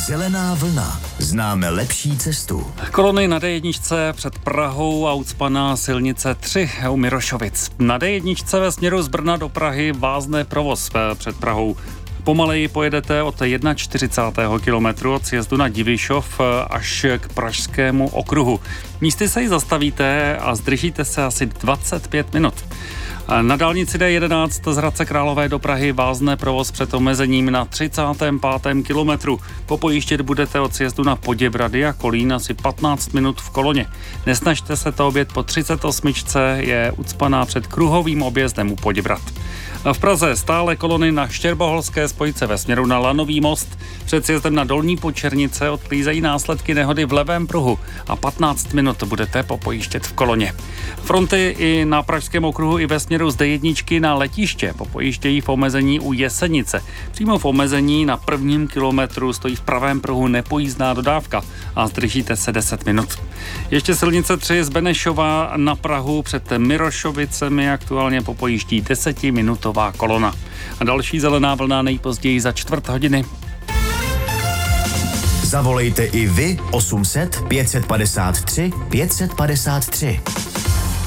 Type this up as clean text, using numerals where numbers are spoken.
Zelená vlna. Známe lepší cestu. Kolony na D1 před Prahou a ucpaná silnice 3 u Mirošovic. Na D1 ve směru z Brna do Prahy vázne provoz před Prahou. Pomaleji pojedete od 41. kilometru od sjezdu na Divišov až k Pražskému okruhu. Místy se jí zastavíte a zdržíte se asi 25 minut. Na dálnici D11 z Hradce Králové do Prahy vázne provoz před omezením na 35. kilometru. Popojíždět budete od sjezdu na Poděbrady a Kolín asi 15 minut v koloně. Nesnažte se to obět po 38. je ucpaná před kruhovým objezdem u Poděbrad. V Praze stále kolony na Štěrboholské spojce ve směru na Lanový most. Před sjezdem na Dolní Počernice odklízejí následky nehody v levém pruhu a 15 minut budete popojíždět v koloně. Fronty i na Pražském okruhu i ve směru z D1 na letiště popojíždějí v omezení u Jesenice. Přímo v omezení na 1. kilometru stojí v pravém pruhu nepojízdná dodávka a zdržíte se 10 minut. Ještě silnice 3 z Benešova na Prahu před Mirošovicemi aktuálně popojíždí 10minutová kolona. A další zelená vlna nejpozději za 1/4 hodiny. Zavolejte i vy 800 553 553.